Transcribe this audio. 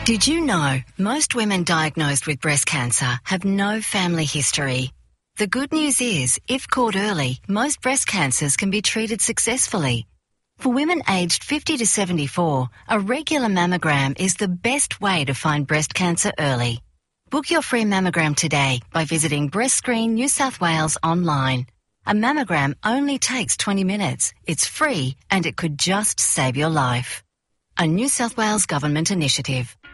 Did you know most women diagnosed with breast cancer have no family history? The good news is, if caught early, most breast cancers can be treated successfully. For women aged 50 to 74, a regular mammogram is the best way to find breast cancer early. Book your free mammogram today by visiting Breast Screen New South Wales online. A mammogram only takes 20 minutes. It's free and it could just save your life. A New South Wales Government initiative.